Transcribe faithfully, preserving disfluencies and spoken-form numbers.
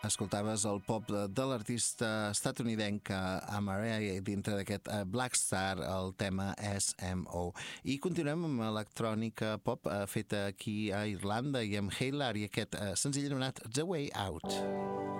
Escoltaves el pop de, de l'artista estatunidenca Amaarae dintre d'aquest uh, Black Star, el tema S M O. I continuem amb electrònica pop uh, feta aquí a Irlanda i amb Haylar i aquest uh, senzill anomenat The Way Out.